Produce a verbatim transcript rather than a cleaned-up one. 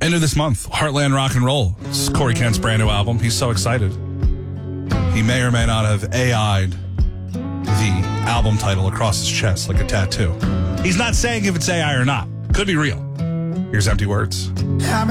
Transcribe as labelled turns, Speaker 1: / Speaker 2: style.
Speaker 1: End of this month, Heartland Rock and Roll. It's Corey Kent's brand new album. He's so excited. He may or may not have A I'd the album title across his chest like a tattoo. He's not saying if it's A I or not. Could be real. Here's Empty Words.